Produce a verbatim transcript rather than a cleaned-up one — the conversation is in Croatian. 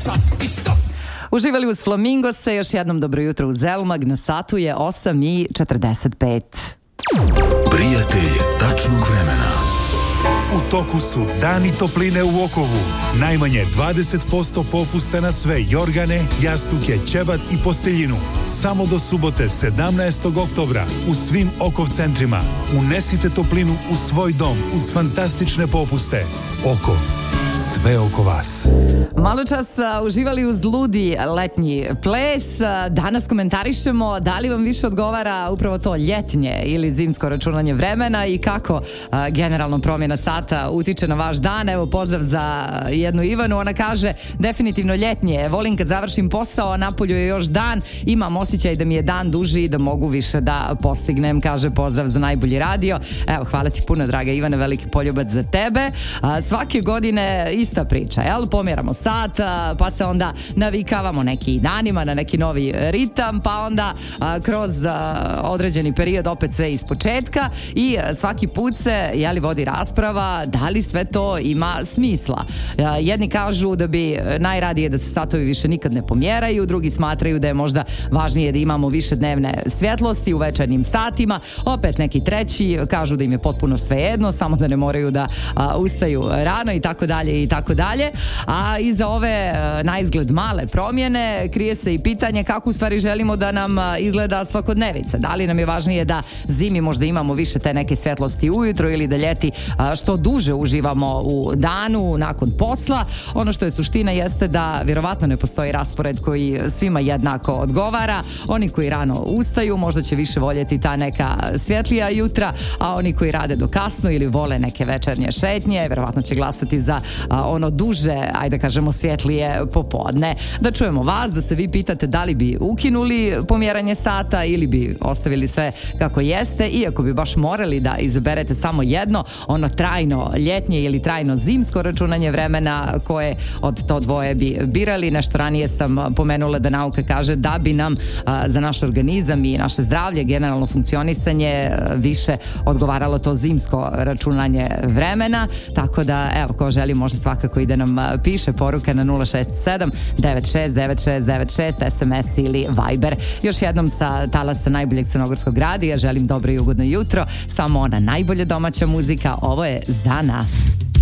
Uživali uz Flamingose, još jednom dobro jutro u Zelmag, na satu je osam i četrdeset pet. Prijatelj tačnog vremena. U toku su dani topline u Okovu. Najmanje dvadeset posto popusta na sve jorgane, jastuke, ćebat i posteljinu. Samo do subote sedamnaestog oktobra u svim Okov centrima. Unesite toplinu u svoj dom uz fantastične popuste. Oko. Sve oko vas. Malo čas uh, uživali uz ludi letnji ples. Uh, danas komentarišemo da li vam više odgovara upravo to ljetnje ili zimsko računanje vremena i kako uh, generalno promjena sata utiče na vaš dan. Evo pozdrav za jednu Ivanu, ona kaže definitivno ljetnje. Volim kad završim posao, a napolju je još dan, imam osjećaj da mi je dan duži i da mogu više da postignem, kaže pozdrav za najbolji radio. Evo, hvala ti puno draga Ivana, veliki poljubac za tebe. Uh, svake godine ista priča, jel? Pomjeramo sat, pa se onda navikavamo neki danima na neki novi ritam, pa onda a, kroz a, određeni period opet sve iz početka i a, svaki put se, jeli, vodi rasprava da li sve to ima smisla. A, jedni kažu da bi najradije da se satovi više nikad ne pomjeraju, drugi smatraju da je možda važnije da imamo više dnevne svjetlosti u večernjim satima, opet neki treći kažu da im je potpuno svejedno, samo da ne moraju da a, ustaju rano i tako dalje i tako dalje, a iza ove na izgled male promjene krije se i pitanje kako u stvari želimo da nam izgleda svakodnevica. Da li nam je važnije da zimi možda imamo više te neke svjetlosti ujutro ili da ljeti što duže uživamo u danu nakon posla. Ono što je suština jeste da vjerovatno ne postoji raspored koji svima jednako odgovara. Oni koji rano ustaju možda će više voljeti ta neka svjetlija jutra, a oni koji rade do kasno ili vole neke večernje šetnje vjerovatno će glasati za a, ono duže, ajde da kažemo svjetlije popodne. Da čujemo vas, da se vi pitate da li bi ukinuli pomjeranje sata ili bi ostavili sve kako jeste, iako bi baš morali da izaberete samo jedno, ono trajno ljetnje ili trajno zimsko računanje vremena, koje od to dvoje bi birali. Nešto ranije sam pomenula da nauka kaže da bi nam a, za naš organizam i naše zdravlje, generalno funkcionisanje više odgovaralo to zimsko računanje vremena, tako da evo, ko želi može svakako i da nam piše poruka na nula šest sedam devet šest devet šest devet šest, es em es ili Viber. Još jednom sa talasa najboljeg crnogorskog radija želim dobro i ugodno jutro, samo ona najbolja domaća muzika, ovo je Zana.